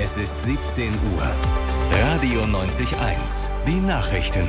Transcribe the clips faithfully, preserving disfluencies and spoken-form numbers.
Es ist siebzehn Uhr. Radio neunzig eins. Die Nachrichten.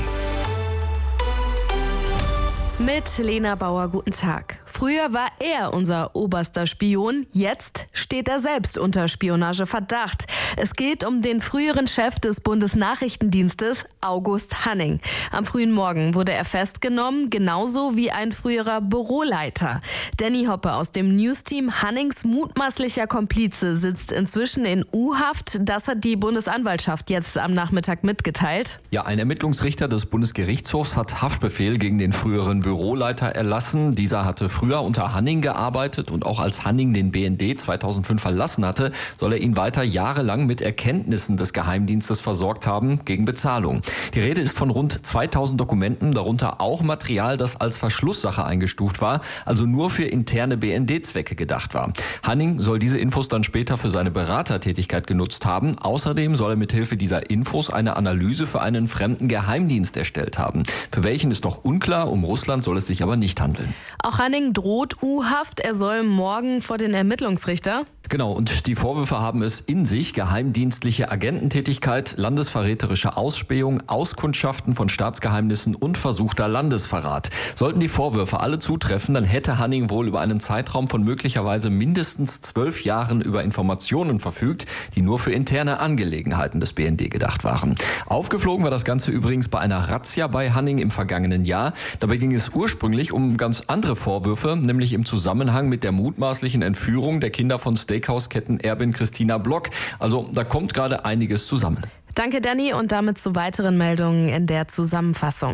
Mit Lena Bauer, guten Tag. Früher war er unser oberster Spion, jetzt steht er selbst unter Spionageverdacht. Es geht um den früheren Chef des Bundesnachrichtendienstes, August Hanning. Am frühen Morgen wurde er festgenommen, genauso wie ein früherer Büroleiter. Danny Hoppe aus dem Newsteam, Hannings mutmaßlicher Komplize, sitzt inzwischen in U-Haft. Das hat die Bundesanwaltschaft jetzt am Nachmittag mitgeteilt. Ja, ein Ermittlungsrichter des Bundesgerichtshofs hat Haftbefehl gegen den früheren Büroleiter erlassen. Dieser hatte früher unter Hanning gearbeitet und auch als Hanning den B N D zweitausendfünf verlassen hatte, soll er ihn weiter jahrelang mit Erkenntnissen des Geheimdienstes versorgt haben gegen Bezahlung. Die Rede ist von rund zweitausend Dokumenten, darunter auch Material, das als Verschlusssache eingestuft war, also nur für interne B N D-Zwecke gedacht war. Hanning soll diese Infos dann später für seine Beratertätigkeit genutzt haben. Außerdem soll er mithilfe dieser Infos eine Analyse für einen fremden Geheimdienst erstellt haben. Für welchen ist noch unklar, um Russland soll es sich aber nicht handeln. Auch Hanning droht U-Haft. Er soll morgen vor den Ermittlungsrichter. Genau, und die Vorwürfe haben es in sich: geheimdienstliche Agententätigkeit, landesverräterische Ausspähung, Auskundschaften von Staatsgeheimnissen und versuchter Landesverrat. Sollten die Vorwürfe alle zutreffen, dann hätte Hanning wohl über einen Zeitraum von möglicherweise mindestens zwölf Jahren über Informationen verfügt, die nur für interne Angelegenheiten des B N D gedacht waren. Aufgeflogen war das Ganze übrigens bei einer Razzia bei Hanning im vergangenen Jahr. Dabei ging es ursprünglich um ganz andere Vorwürfe, nämlich im Zusammenhang mit der mutmaßlichen Entführung der Kinder von Steakhouse-Kettenerbin Christina Block. Also da kommt gerade einiges zusammen. Danke, Danny, und damit zu weiteren Meldungen in der Zusammenfassung.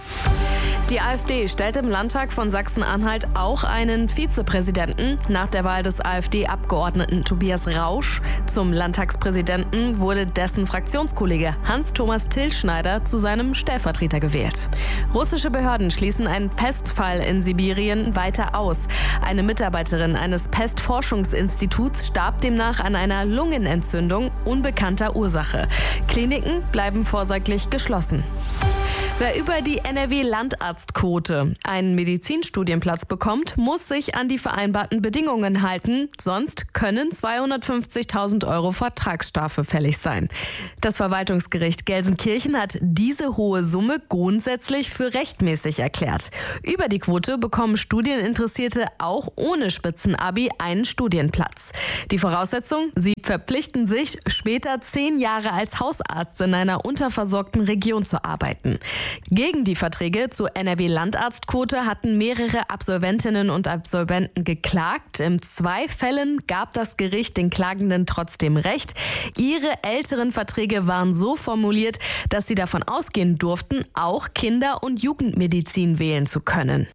Die AfD stellt im Landtag von Sachsen-Anhalt auch einen Vizepräsidenten. Nach der Wahl des AfD-Abgeordneten Tobias Rausch zum Landtagspräsidenten wurde dessen Fraktionskollege Hans-Thomas Tilschneider zu seinem Stellvertreter gewählt. Russische Behörden schließen einen Pestfall in Sibirien weiter aus. Eine Mitarbeiterin eines Pestforschungsinstituts starb demnach an einer Lungenentzündung unbekannter Ursache. Kliniken bleiben vorsorglich geschlossen. Wer über die N R W-Landarztquote einen Medizinstudienplatz bekommt, muss sich an die vereinbarten Bedingungen halten, sonst können zweihundertfünfzigtausend Euro Vertragsstrafe fällig sein. Das Verwaltungsgericht Gelsenkirchen hat diese hohe Summe grundsätzlich für rechtmäßig erklärt. Über die Quote bekommen Studieninteressierte auch ohne Spitzenabi einen Studienplatz. Die Voraussetzung: sie verpflichten sich, später zehn Jahre als Hausarzt in einer unterversorgten Region zu arbeiten. Gegen die Verträge zur N R W-Landarztquote hatten mehrere Absolventinnen und Absolventen geklagt. In zwei Fällen gab das Gericht den Klagenden trotzdem Recht. Ihre älteren Verträge waren so formuliert, dass sie davon ausgehen durften, auch Kinder- und Jugendmedizin wählen zu können.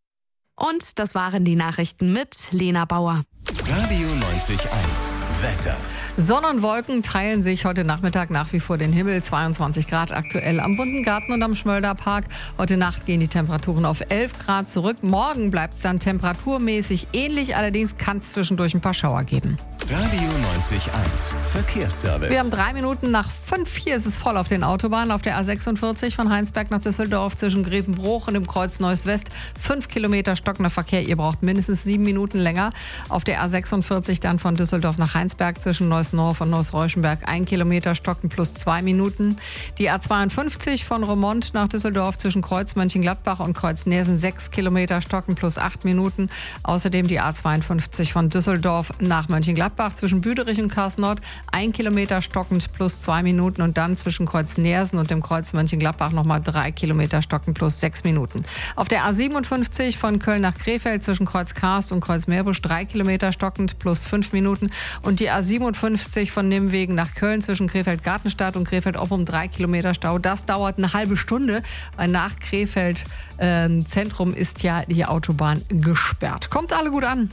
Und das waren die Nachrichten mit Lena Bauer. Radio neunzig eins. Wetter. Sonne und Wolken teilen sich heute Nachmittag nach wie vor den Himmel. zweiundzwanzig Grad aktuell am Bunten Garten und am Schmölderpark. Heute Nacht gehen die Temperaturen auf elf Grad zurück. Morgen bleibt es dann temperaturmäßig ähnlich. Allerdings kann es zwischendurch ein paar Schauer geben. Radio neunzig eins. Verkehrsservice. Wir haben drei Minuten nach fünf. Hier ist es voll auf den Autobahnen. Auf der A sechsundvierzig von Heinsberg nach Düsseldorf zwischen Grevenbruch und dem Kreuz Neuss West. Fünf Kilometer stockender Verkehr. Ihr braucht mindestens sieben Minuten länger. Auf der A sechsundvierzig dann von Düsseldorf nach Heinsberg zwischen Neuss North und Neuss-Reuschenberg ein Kilometer stocken plus zwei Minuten. Die A zweiundfünfzig von Remont nach Düsseldorf zwischen Kreuz Mönchengladbach und Kreuz Nersen sechs Kilometer stocken plus acht Minuten. Außerdem die A zweiundfünfzig von Düsseldorf nach Mönchengladbach zwischen Büderich und Karlsnord ein Kilometer stockend plus zwei Minuten und dann zwischen Kreuz Nersen und dem Kreuz Mönchengladbach nochmal drei Kilometer stockend plus sechs Minuten. Auf der A siebenundfünfzig von Köln nach Krefeld zwischen Kreuz Karst und Kreuz Meerbusch drei Kilometer stockend plus fünf Minuten und die A siebenundfünfzig von Nimwegen nach Köln zwischen Krefeld-Gartenstadt und Krefeld-Oppum drei Kilometer Stau. Das dauert eine halbe Stunde, weil nach Krefeld äh, Zentrum ist ja die Autobahn gesperrt. Kommt alle gut an.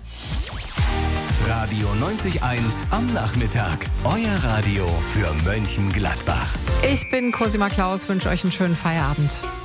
Radio neunzig eins am Nachmittag. Euer Radio für Mönchengladbach. Ich bin Cosima Klaus, wünsche euch einen schönen Feierabend.